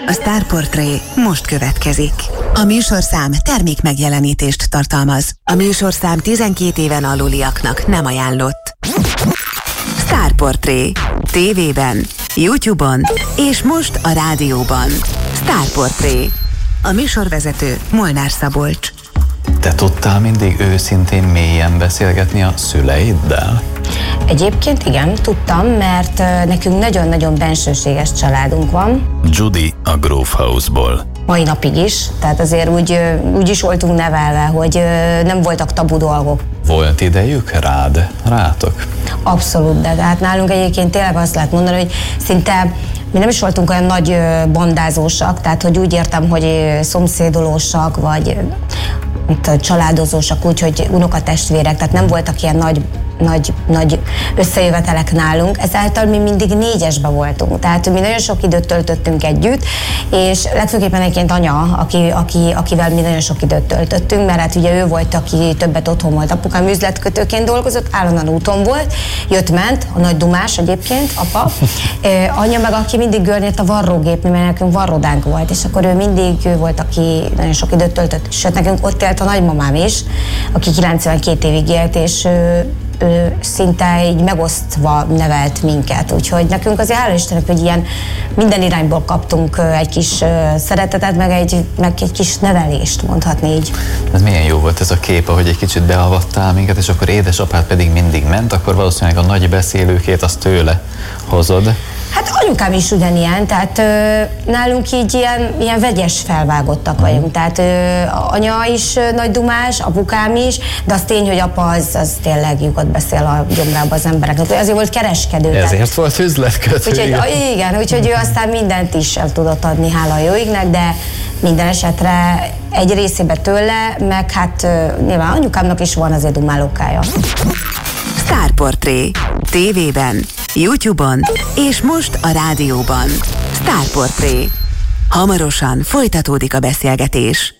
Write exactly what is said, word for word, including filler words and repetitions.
A Star Portré most következik. A műsorszám termék megjelenítést tartalmaz. A műsorszám tizenkét éven aluliaknak nem ajánlott. Star Portré. Tévében, YouTube-on és most a rádióban. Star Portré. A műsorvezető Molnár Szabolcs. Te tudtál mindig őszintén mélyen beszélgetni a szüleiddel? Egyébként igen, tudtam, mert nekünk nagyon-nagyon bensőséges családunk van. Judy a Grove House-ból. Mai napig is, tehát azért úgy, úgy is voltunk nevelve, hogy nem voltak tabu dolgok. Volt idejük rád, rátok? Abszolút, de hát nálunk egyébként tényleg azt lehet mondani, hogy szinte mi nem is voltunk olyan nagy bandázósak, tehát hogy úgy értem, hogy szomszédolósak, vagy családozósak, úgyhogy unokatestvérek, tehát nem voltak ilyen nagy Nagy, nagy összejövetelek nálunk, ezáltal mi mindig négyesbe voltunk, tehát mi nagyon sok időt töltöttünk együtt, és legfőképpen egyébként anya, aki, aki, akivel mi nagyon sok időt töltöttünk, mert hát ugye ő volt, aki többet otthon volt, apukám üzletkötőként dolgozott, állandóan úton volt, jött-ment, a nagy dumás egyébként, apa, anya meg aki mindig görnyett a varrógép, mert nekünk varrodánk volt, és akkor ő mindig ő volt, aki nagyon sok időt töltött, sőt nekünk ott élt a nagymamám is, aki kilencvenkét évig élt, és ő, ő szinte így megosztva nevelt minket, úgyhogy nekünk azért hála Istennek, hogy ilyen minden irányból kaptunk egy kis szeretetet, meg egy, meg egy kis nevelést, mondhatni így. Ez milyen jó volt ez a kép, ahogy egy kicsit beavattál minket, és akkor édesapád pedig mindig ment, akkor valószínűleg a nagy beszélőkét azt tőle hozod. Hát anyukám is ugyanilyen, tehát ö, nálunk így ilyen, ilyen vegyes felvágottak vagyunk, tehát ö, anya is ö, nagy dumás, apukám is, de az tény, hogy apa az, az tényleg lyukat beszél a gyomrába az embereknek, azért volt kereskedő. Ezért tehát, volt üzletkötő. Úgyhogy, igen, úgyhogy ő aztán mindent is el tudott adni, hála a jó égnek, de minden esetre egy részébe tőle, meg hát ö, nyilván anyukámnak is van azért dumálókája. Star Portré. Tévében, YouTube-on és most a rádióban. Star Portré. Hamarosan folytatódik a beszélgetés.